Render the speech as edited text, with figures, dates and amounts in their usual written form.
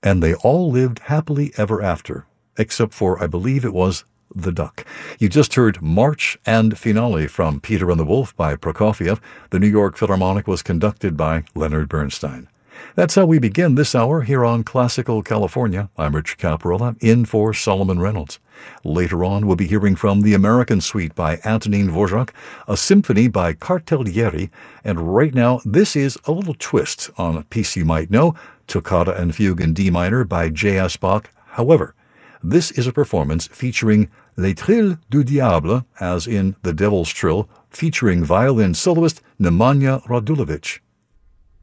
and they all lived happily ever after, except for, I believe it was, the duck. You just heard March and Finale from Peter and the Wolf by Prokofiev. The New York Philharmonic was conducted by Leonard Bernstein. That's how we begin this hour here on Classical California. I'm Rich Caparola, in for Solomon Reynolds. Later on, we'll be hearing from the American Suite by Antonin Dvorak, a symphony by Cartellieri, and right now, this is a little twist on a piece you might know, Toccata and Fugue in D minor by J.S. Bach. However, this is a performance featuring Les Trilles du Diable, as in The Devil's Trill, featuring violin soloist Nemanja Radulovic.